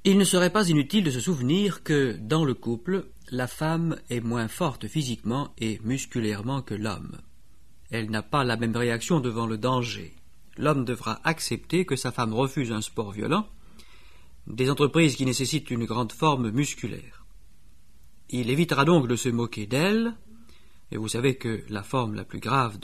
Il ne serait pas inutile de se souvenir que, dans le couple, la femme est moins forte physiquement et musculairement que l'homme. Elle n'a pas la même réaction devant le danger. L'homme devra accepter que sa femme refuse un sport violent, des entreprises qui nécessitent une grande forme musculaire. Il évitera donc de se moquer d'elle, et vous savez que la forme la plus grave